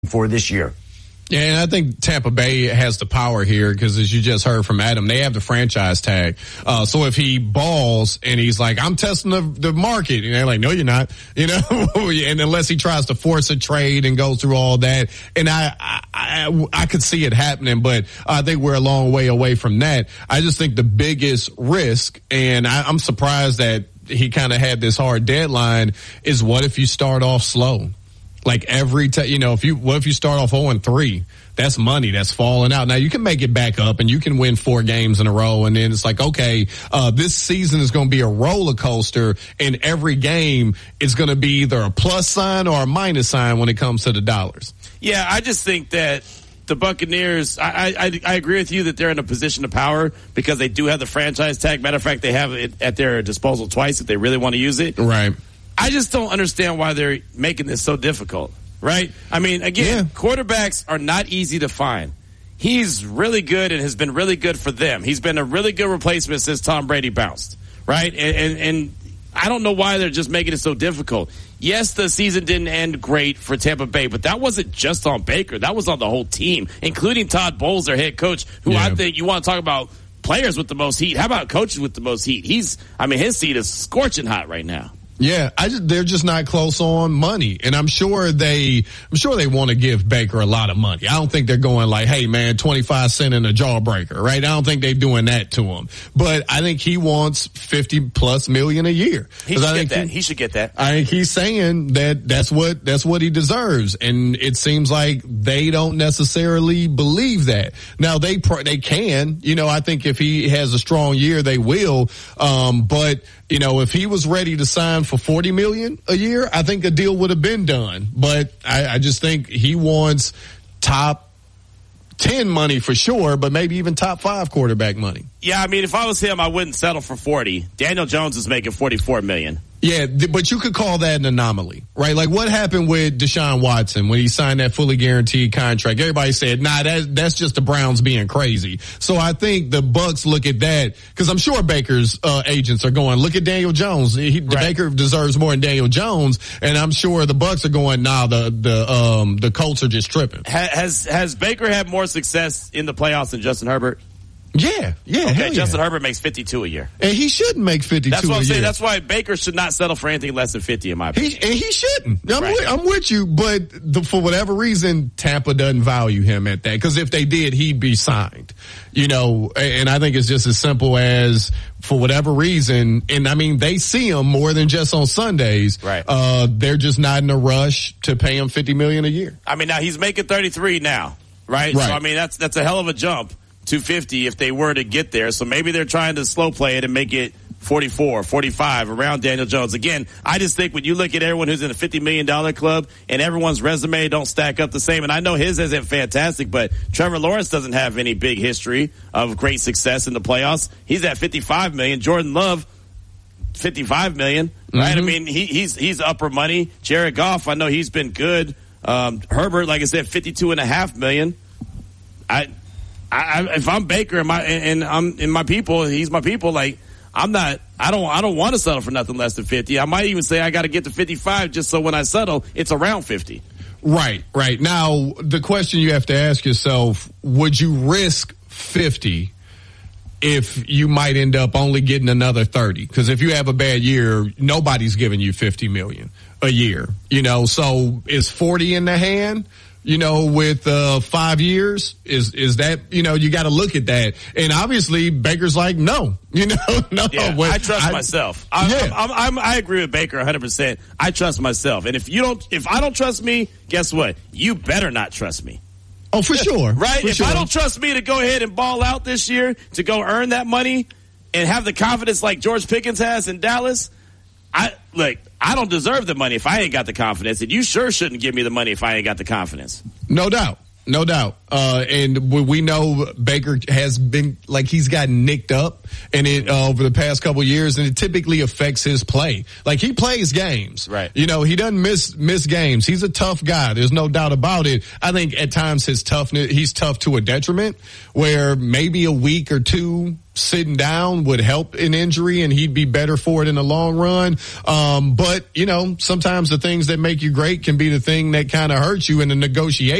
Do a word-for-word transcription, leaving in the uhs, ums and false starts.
for this year. Yeah, and I think Tampa Bay has the power here because, as you just heard from Adam, they have the franchise tag. Uh, so if he balls and he's like, I'm testing the, the market, and they're like, no, you're not, you know, and unless he tries to force a trade and go through all that. And I, I, I, I could see it happening, but I think we're a long way away from that. I just think the biggest risk, and I, I'm surprised that he kind of had this hard deadline, is what if you start off slow? Like every time, you know, if you, what if you start off oh and three? That's money that's falling out. Now you can make it back up and you can win four games in a row. And then it's like, okay, uh, this season is going to be a roller coaster, and every game is going to be either a plus sign or a minus sign when it comes to the dollars. Yeah, I just think that the Buccaneers, I, I, I agree with you that they're in a position of power because they do have the franchise tag. Matter of fact, they have it at their disposal twice if they really want to use it. Right. I just don't understand why they're making this so difficult, right? I mean, again, yeah. quarterbacks are not easy to find. He's really good and has been really good for them. He's been a really good replacement since Tom Brady bounced, right? And, and, and I don't know why they're just making it so difficult. Yes, the season didn't end great for Tampa Bay, but that wasn't just on Baker. That was on the whole team, including Todd Bowles, their head coach, who yeah. I think you want to talk about players with the most heat. How about coaches with the most heat? He's, I mean, his seat is scorching hot right now. Yeah, I just, they're just not close on money, and I'm sure they, I'm sure they want to give Baker a lot of money. I don't think they're going like, hey man, twenty-five cent in a jawbreaker, right? I don't think they're doing that to him, but I think he wants fifty plus million a year. He should I get think that. He, he should get that. I think he's saying that that's what that's what he deserves, and it seems like they don't necessarily believe that. Now they they can, you know, I think if he has a strong year, they will, um, but. You know, if he was ready to sign for forty million dollars a year, I think a deal would have been done. But I, I just think he wants top ten money for sure, but maybe even top five quarterback money. Yeah, I mean, if I was him, I wouldn't settle for forty. Daniel Jones is making forty-four million dollars. Yeah, but you could call that an anomaly, right? Like what happened with Deshaun Watson when he signed that fully guaranteed contract? Everybody said, nah, that, that's just the Browns being crazy. So I think the Bucs look at that, because I'm sure Baker's uh, agents are going, look at Daniel Jones. He, right. Baker deserves more than Daniel Jones, and I'm sure the Bucs are going, nah, the the um the Colts are just tripping. Has has Baker had more success in the playoffs than Justin Herbert? Yeah, yeah. Okay, Justin yeah. Herbert makes fifty-two a year. And he shouldn't make fifty-two That's what I'm a saying. year. That's why Baker should not settle for anything less than fifty in my opinion. He, and he shouldn't. I'm, right. with, I'm with you, but the, for whatever reason, Tampa doesn't value him at that. Because if they did, he'd be signed. You know, and I think it's just as simple as, for whatever reason, and I mean, they see him more than just on Sundays. Right. Uh, they're just not in a rush to pay him fifty million dollars a year. I mean, now he's making thirty-three now, right? Right. So, I mean, that's that's a hell of a jump. two fifty if they were to get there. So maybe they're trying to slow play it and make it forty-four, forty-five around Daniel Jones. Again, I just think when you look at everyone who's in a fifty million dollars club and everyone's resume don't stack up the same, and I know his isn't fantastic, but Trevor Lawrence doesn't have any big history of great success in the playoffs. He's at fifty-five million dollars. Jordan Love, fifty-five million dollars, right? Mm-hmm. I mean, he, he's, he's upper money. Jared Goff, I know he's been good. Um, Herbert, like I said, fifty-two and a half million. I, I, if I'm Baker and my and I'm in my people, he's my people. Like I'm not, I don't, I don't want to settle for nothing less than fifty. I might even say I got to get to fifty-five just so when I settle, it's around fifty. Right, right. Now the question you have to ask yourself: would you risk fifty if you might end up only getting another thirty? Because if you have a bad year, nobody's giving you fifty million a year. You know, so is forty in the hand? You know, with uh, five years, is is that, you know, you got to look at that. And obviously, Baker's like, no, you know, no. Yeah, when, I trust I, myself. I, yeah. I'm, I'm, I'm, I agree with Baker one hundred percent. I trust myself. And if you don't, if I don't trust me, guess what? You better not trust me. Oh, for sure. Right? For if sure. I don't trust me to go ahead and ball out this year, to go earn that money and have the confidence like George Pickens has in Dallas, I like I don't deserve the money if I ain't got the confidence, and you sure shouldn't give me the money if I ain't got the confidence. No doubt. No doubt. Uh, and we know Baker has been, like, he's gotten nicked up and it, uh, over the past couple of years, and it typically affects his play. Like, he plays games. Right. You know, he doesn't miss, miss games. He's a tough guy. There's no doubt about it. I think at times his toughness, he's tough to a detriment, where maybe a week or two sitting down would help an injury and he'd be better for it in the long run. Um, but, you know, sometimes the things that make you great can be the thing that kind of hurts you in the negotiation.